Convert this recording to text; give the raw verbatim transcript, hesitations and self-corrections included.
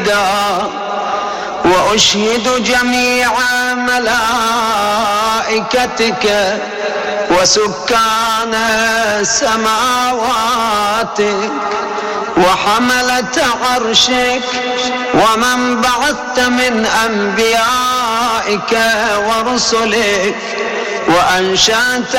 شهيدا وأشهد جميع ملائكتك وسكان سماواتك وحملة عرشك ومن بعثت من أنبيائك ورسلك وأنشأت